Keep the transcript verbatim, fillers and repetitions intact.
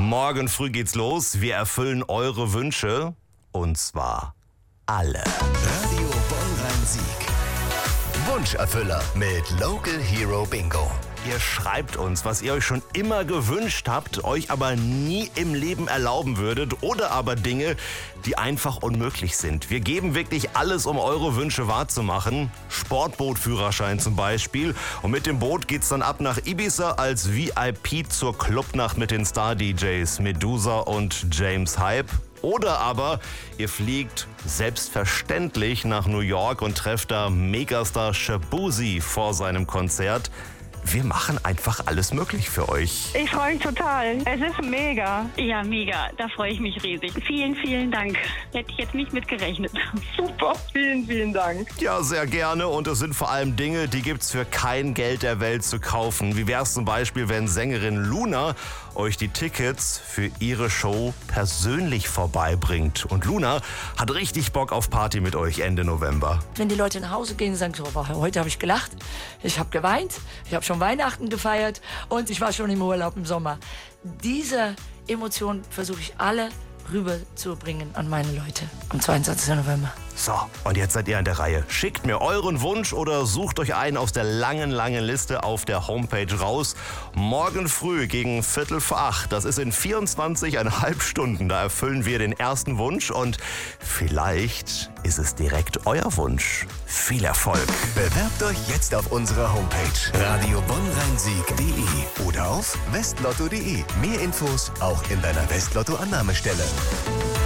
Morgen früh geht's los. Wir erfüllen eure Wünsche. Und zwar alle. Radio Bonn-Rhein-Sieg. Wunscherfüller mit Local Hero Bingo. Ihr schreibt uns, was ihr euch schon immer gewünscht habt, euch aber nie im Leben erlauben würdet oder aber Dinge, die einfach unmöglich sind. Wir geben wirklich alles, um eure Wünsche wahrzumachen. Sportbootführerschein zum Beispiel. Und mit dem Boot geht's dann ab nach Ibiza als V I P zur Clubnacht mit den Star-D Js Medusa und James Hype. Oder aber ihr fliegt selbstverständlich nach New York und trefft da Megastar Shaboozey vor seinem Konzert. Wir machen einfach alles möglich für euch. Ich freue mich total. Es ist mega. Ja, mega. Da freue ich mich riesig. Vielen, vielen Dank. Hätte ich jetzt nicht mit gerechnet. Super. Vielen, vielen Dank. Ja, sehr gerne. Und es sind vor allem Dinge, die gibt's für kein Geld der Welt zu kaufen. Wie wär's zum Beispiel, wenn Sängerin Luna euch die Tickets für ihre Show persönlich vorbeibringt? Und Luna hat richtig Bock auf Party mit euch Ende November. Wenn die Leute nach Hause gehen und sagen, so, heute habe ich gelacht, ich habe geweint, ich habe schon Weihnachten gefeiert und ich war schon im Urlaub im Sommer. Diese Emotionen versuche ich alle rüberzubringen an meine Leute am zweiundzwanzigsten November. So, und jetzt seid ihr an der Reihe. Schickt mir euren Wunsch oder sucht euch einen aus der langen, langen Liste auf der Homepage raus. Morgen früh gegen Viertel vor acht, das ist in vierundzwanzig Komma fünf Stunden, da erfüllen wir den ersten Wunsch und vielleicht ist es direkt euer Wunsch. Viel Erfolg! Bewerbt euch jetzt auf unserer Homepage radio bonn rhein sieg punkt de oder auf westlotto punkt de. Mehr Infos auch in deiner Westlotto-Annahmestelle.